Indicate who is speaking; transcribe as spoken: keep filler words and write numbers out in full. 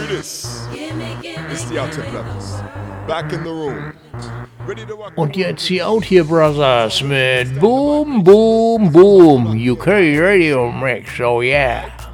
Speaker 1: this. It's the Outer Brothers. Back in the room. Ready to rock.
Speaker 2: Und jetzt die Out Here Brothers mit Boom Boom Boom U K Radio Mix, oh yeah.